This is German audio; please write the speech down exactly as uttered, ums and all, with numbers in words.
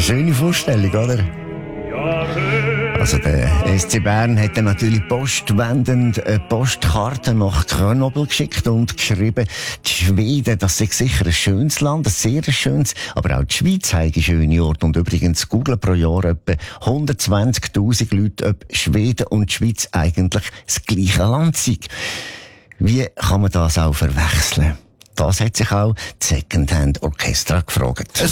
schöne Vorstellung, oder? Also der S C Bern hat dann natürlich postwendend eine Postkarte nach Grenoble geschickt und geschrieben, die Schweden, das sei sicher ein schönes Land, ein sehr schönes, aber auch die Schweiz hat schöne Orte. Und übrigens googeln pro Jahr etwa hundertzwanzigtausend Leute, ob Schweden und die Schweiz eigentlich das gleiche Land sind. Wie kann man das auch verwechseln? Das hat sich auch die Secondhand Orchestra gefragt.